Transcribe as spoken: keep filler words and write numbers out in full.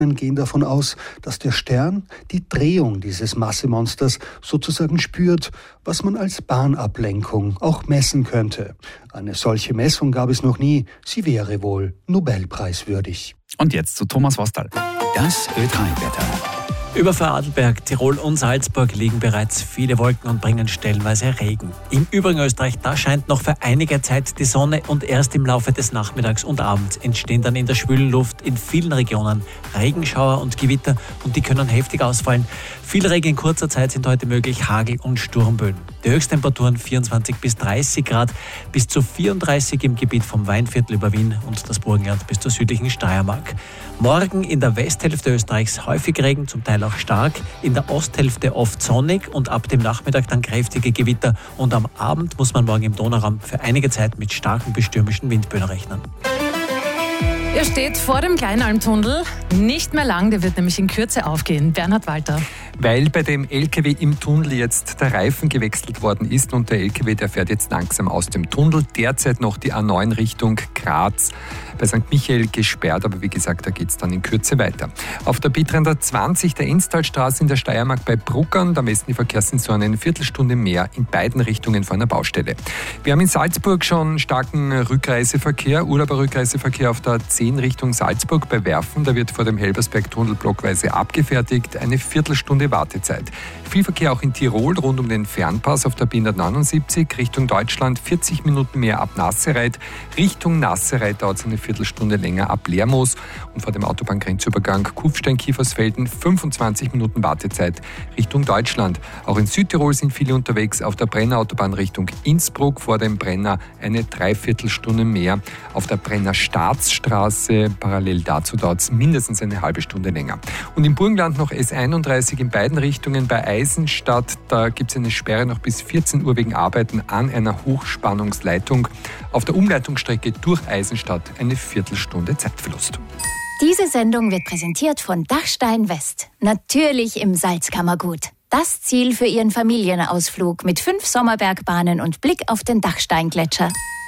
gehen davon aus, dass der Stern die Drehung dieses Massemonsters sozusagen spürt, was man als Bahnablenkung auch messen könnte. Eine solche Messung gab es noch nie. Sie wäre wohl Nobelpreiswürdig. Und jetzt zu Thomas Vostal. Das Ö drei Wetter. Über Vorarlberg, Tirol und Salzburg liegen bereits viele Wolken und bringen stellenweise Regen. Im übrigen Österreich, da scheint noch für einige Zeit die Sonne und erst im Laufe des Nachmittags und Abends entstehen dann in der schwülen Luft in vielen Regionen Regenschauer und Gewitter und die können heftig ausfallen. Viel Regen in kurzer Zeit sind heute möglich, Hagel und Sturmböen. Die Höchsttemperaturen vierundzwanzig bis dreißig Grad, bis zu vierunddreißig im Gebiet vom Weinviertel über Wien und das Burgenland bis zur südlichen Steiermark. Morgen in der Westhälfte Österreichs häufig Regen, zum Teil auch stark, in der Osthälfte oft sonnig und ab dem Nachmittag dann kräftige Gewitter. Und am Abend muss man morgen im Donauraum für einige Zeit mit starken bis stürmischen Windböen rechnen. Er steht vor dem Kleinalmtunnel. Nicht mehr lang, der wird nämlich in Kürze aufgehen. Bernhard Walter. Weil bei dem L K W im Tunnel jetzt der Reifen gewechselt worden ist und der L K W, der fährt jetzt langsam aus dem Tunnel. Derzeit noch die A neun Richtung Graz bei Sankt Michael gesperrt, aber wie gesagt, da geht es dann in Kürze weiter. Auf der B dreihundertzwanzig der Enstalstraße in der Steiermark bei Bruckern, da messen die Verkehrssensoren eine Viertelstunde mehr in beiden Richtungen vor einer Baustelle. Wir haben in Salzburg schon starken Rückreiseverkehr, Urlauberrückreiseverkehr auf der zehn Richtung Salzburg bei Werfen. Da wird vor dem Helbersberg-Tunnel blockweise abgefertigt. Eine Viertelstunde Wartezeit. Viel Verkehr auch in Tirol rund um den Fernpass auf der B hundertneunundsiebzig Richtung Deutschland. vierzig Minuten mehr ab Nassereit. Richtung Nassereit dauert es eine Viertelstunde länger ab Lermoos. Und vor dem Autobahngrenzübergang Kufstein-Kiefersfelden fünfundzwanzig Minuten Wartezeit Richtung Deutschland. Auch in Südtirol sind viele unterwegs. Auf der Brennerautobahn Richtung Innsbruck vor dem Brenner eine Dreiviertelstunde mehr. Auf der Brenner Staatsstraße parallel dazu dauert es mindestens eine halbe Stunde länger. Und im Burgenland noch S einunddreißig in beiden Richtungen bei Eisenstadt. Da gibt es eine Sperre noch bis vierzehn Uhr wegen Arbeiten an einer Hochspannungsleitung. Auf der Umleitungsstrecke durch Eisenstadt eine Viertelstunde Zeitverlust. Diese Sendung wird präsentiert von Dachstein West. Natürlich im Salzkammergut. Das Ziel für Ihren Familienausflug mit fünf Sommerbergbahnen und Blick auf den Dachsteingletscher.